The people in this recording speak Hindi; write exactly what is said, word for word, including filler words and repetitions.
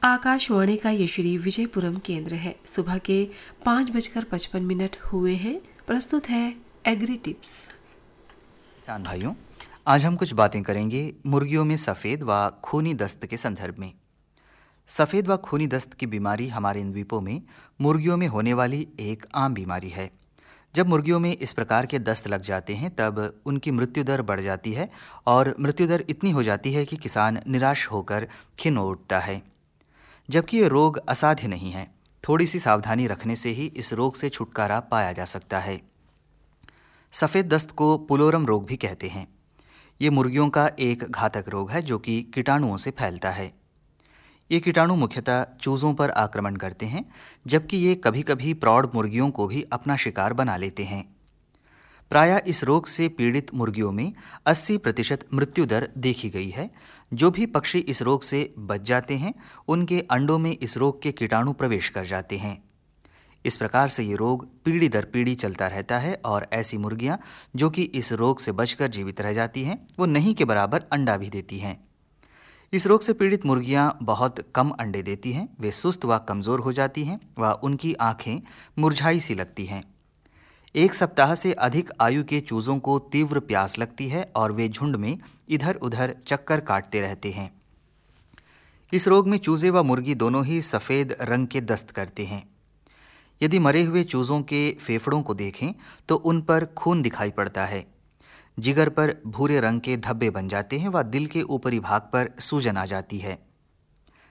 आकाशवाणी का ये श्री विजयपुरम केंद्र है। सुबह के पाँच बजकर पचपन मिनट हुए हैं। प्रस्तुत है एग्री टिप्स। किसान भाइयों, आज हम कुछ बातें करेंगे मुर्गियों में सफ़ेद व खूनी दस्त के संदर्भ में। सफ़ेद व खूनी दस्त की बीमारी हमारे इन द्वीपों में मुर्गियों में होने वाली एक आम बीमारी है। जब मुर्गियों में इस प्रकार के दस्त लग जाते हैं तब उनकी मृत्यु दर बढ़ जाती है और मृत्यु दर इतनी हो जाती है कि किसान निराश होकर खिन्न हो उठता है। जबकि ये रोग असाध्य नहीं है, थोड़ी सी सावधानी रखने से ही इस रोग से छुटकारा पाया जा सकता है। सफ़ेद दस्त को पुलोरम रोग भी कहते हैं। ये मुर्गियों का एक घातक रोग है जो कि कीटाणुओं से फैलता है। ये कीटाणु मुख्यतः चूज़ों पर आक्रमण करते हैं, जबकि ये कभी कभी प्रौढ़ मुर्गियों को भी अपना शिकार बना लेते हैं। प्रायः इस रोग से पीड़ित मुर्गियों में अस्सी प्रतिशत मृत्यु दर देखी गई है। जो भी पक्षी इस रोग से बच जाते हैं उनके अंडों में इस रोग के कीटाणु प्रवेश कर जाते हैं। इस प्रकार से ये रोग पीढ़ी दर पीढ़ी चलता रहता है और ऐसी मुर्गियां जो कि इस रोग से बचकर जीवित रह जाती हैं वो नहीं के बराबर अंडा भी देती हैं। इस रोग से पीड़ित मुर्गियां बहुत कम अंडे देती हैं, वे सुस्त व कमज़ोर हो जाती हैं व उनकी आंखें मुरझाई सी लगती हैं। एक सप्ताह से अधिक आयु के चूज़ों को तीव्र प्यास लगती है और वे झुंड में इधर उधर चक्कर काटते रहते हैं। इस रोग में चूज़े व मुर्गी दोनों ही सफ़ेद रंग के दस्त करते हैं। यदि मरे हुए चूज़ों के फेफड़ों को देखें तो उन पर खून दिखाई पड़ता है। जिगर पर भूरे रंग के धब्बे बन जाते हैं व दिल के ऊपरी भाग पर सूजन आ जाती है।